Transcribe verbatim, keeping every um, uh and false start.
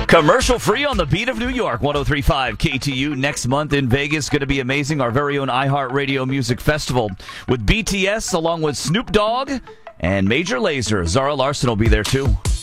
Commercial free on the beat of New York, one oh three point five K T U. Next month in Vegas, going to be amazing. Our very own iHeartRadio Music Festival with B T S along with Snoop Dogg and Major Lazer. Zara Larson will be there too.